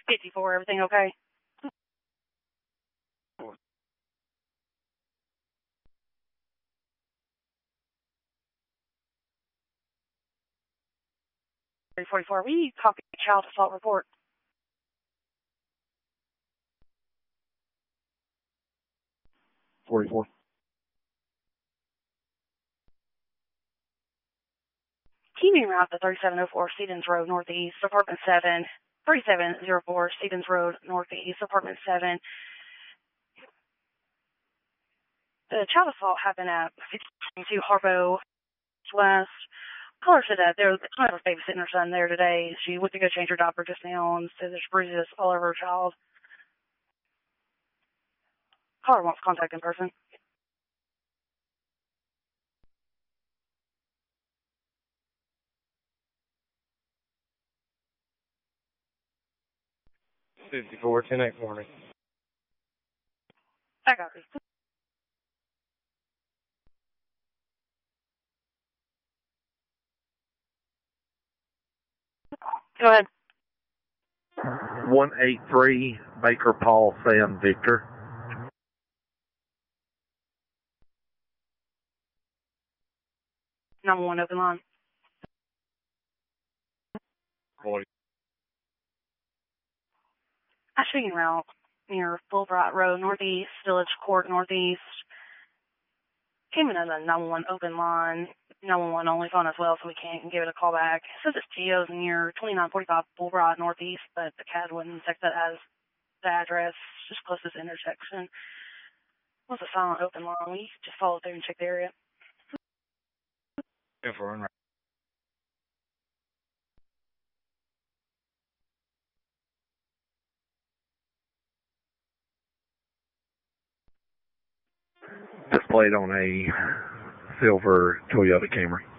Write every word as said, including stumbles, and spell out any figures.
fifty-four, everything okay? three forty-four, we copy child assault report. forty-four. Teaming route to thirty-seven oh four Stevens Road Northeast, Apartment seven, thirty-seven oh four Stevens Road Northeast, Apartment seven. The child assault happened at fifty-two Harpo West. Caller said that there was kind of babysitting her son there today. She went to go change her diaper just now and said there's bruises all over her child. Caller wants contact in person. fifty-four, ten eight for me. I got you. Go ahead. one eight three Baker Paul Sam Victor. Number one open line. forty. Ashby route near Fulbright Road Northeast, Village Court Northeast. Came in as a nine one one open line, nine one one only phone as well, so we can't give it a call back. It says it's Geo's near twenty-nine forty-five Fulbright Northeast, but the C A D wouldn't check that as the address, just close to this intersection. What's a silent open line? We just follow through and check the area. Go for it. Displayed on a silver Toyota Camry.